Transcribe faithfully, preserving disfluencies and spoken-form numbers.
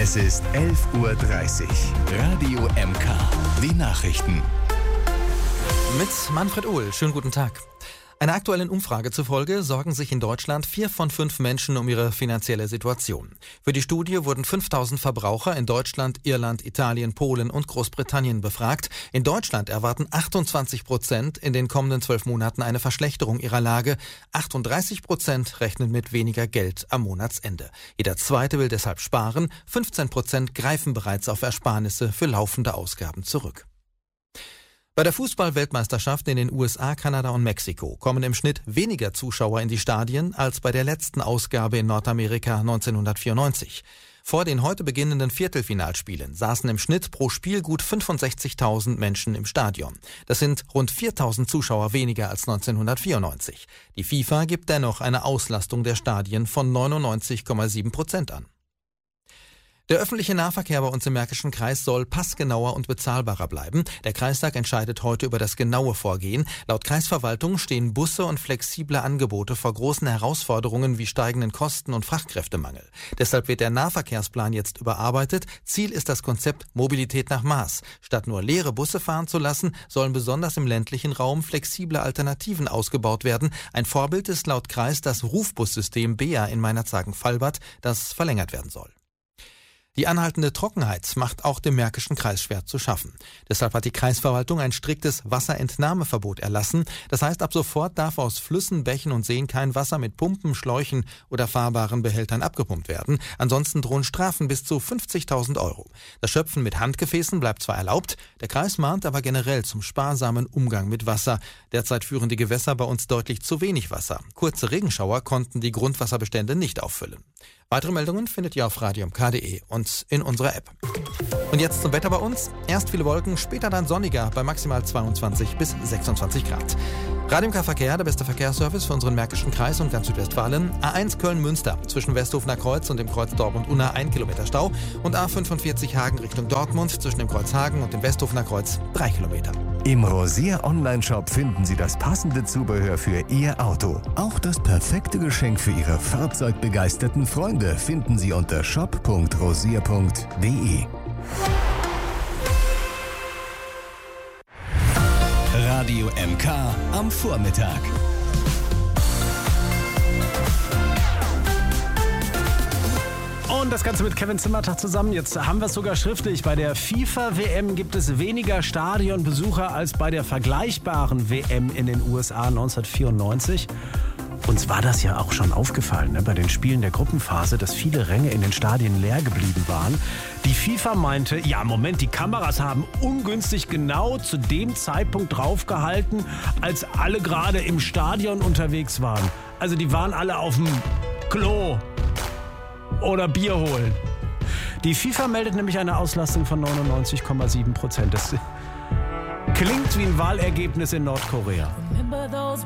Es ist elf Uhr dreißig. Radio M K. Die Nachrichten. Mit Manfred Ohl. Schönen guten Tag. Einer aktuellen Umfrage zufolge sorgen sich in Deutschland vier von fünf Menschen um ihre finanzielle Situation. Für die Studie wurden fünftausend Verbraucher in Deutschland, Irland, Italien, Polen und Großbritannien befragt. In Deutschland erwarten achtundzwanzig Prozent in den kommenden zwölf Monaten eine Verschlechterung ihrer Lage. achtunddreißig Prozent rechnen mit weniger Geld am Monatsende. Jeder Zweite will deshalb sparen. fünfzehn Prozent greifen bereits auf Ersparnisse für laufende Ausgaben zurück. Bei der Fußball-Weltmeisterschaft in den U S A, Kanada und Mexiko kommen im Schnitt weniger Zuschauer in die Stadien als bei der letzten Ausgabe in Nordamerika neunzehnhundertvierundneunzig. Vor den heute beginnenden Viertelfinalspielen saßen im Schnitt pro Spiel gut fünfundsechzigtausend Menschen im Stadion. Das sind rund viertausend Zuschauer weniger als neunzehnhundertvierundneunzig. Die FIFA gibt dennoch eine Auslastung der Stadien von neunundneunzig Komma sieben Prozent an. Der öffentliche Nahverkehr bei uns im Märkischen Kreis soll passgenauer und bezahlbarer bleiben. Der Kreistag entscheidet heute über das genaue Vorgehen. Laut Kreisverwaltung stehen Busse und flexible Angebote vor großen Herausforderungen wie steigenden Kosten und Fachkräftemangel. Deshalb wird der Nahverkehrsplan jetzt überarbeitet. Ziel ist das Konzept Mobilität nach Maß. Statt nur leere Busse fahren zu lassen, sollen besonders im ländlichen Raum flexible Alternativen ausgebaut werden. Ein Vorbild ist laut Kreis das Rufbussystem B E A in Meinerzhagen-Fallbad, das verlängert werden soll. Die anhaltende Trockenheit macht auch dem Märkischen Kreis schwer zu schaffen. Deshalb hat die Kreisverwaltung ein striktes Wasserentnahmeverbot erlassen. Das heißt, ab sofort darf aus Flüssen, Bächen und Seen kein Wasser mit Pumpen, Schläuchen oder fahrbaren Behältern abgepumpt werden. Ansonsten drohen Strafen bis zu fünfzigtausend Euro. Das Schöpfen mit Handgefäßen bleibt zwar erlaubt, der Kreis mahnt aber generell zum sparsamen Umgang mit Wasser. Derzeit führen die Gewässer bei uns deutlich zu wenig Wasser. Kurze Regenschauer konnten die Grundwasserbestände nicht auffüllen. Weitere Meldungen findet ihr auf radio m k punkt d e und in unserer App. Und jetzt zum Wetter bei uns. Erst viele Wolken, später dann sonniger bei maximal zweiundzwanzig bis sechsundzwanzig Grad. Radio M K Verkehr, der beste Verkehrsservice für unseren Märkischen Kreis und ganz Südwestfalen. A eins Köln-Münster zwischen Westhofener Kreuz und dem Kreuz Dortmund-Unna ein Kilometer Stau. Und A fünfundvierzig Hagen Richtung Dortmund zwischen dem Kreuz Hagen und dem Westhofener Kreuz drei Kilometer. Im Rosier Online-Shop finden Sie das passende Zubehör für Ihr Auto. Auch das perfekte Geschenk für Ihre fahrzeugbegeisterten Freunde finden Sie unter shop punkt rosier punkt d e. Radio M K am Vormittag. Und das Ganze mit Kevin Zimmertag zusammen. Jetzt haben wir es sogar schriftlich. Bei der FIFA-W M gibt es weniger Stadionbesucher als bei der vergleichbaren W M in den U S A neunzehnhundertvierundneunzig. Uns war das ja auch schon aufgefallen, ne, bei den Spielen der Gruppenphase, dass viele Ränge in den Stadien leer geblieben waren. Die FIFA meinte, ja Moment, die Kameras haben ungünstig genau zu dem Zeitpunkt draufgehalten, als alle gerade im Stadion unterwegs waren. Also die waren alle auf dem Klo oder Bier holen. Die FIFA meldet nämlich eine Auslastung von neunundneunzig Komma sieben Prozent. Das klingt wie ein Wahlergebnis in Nordkorea.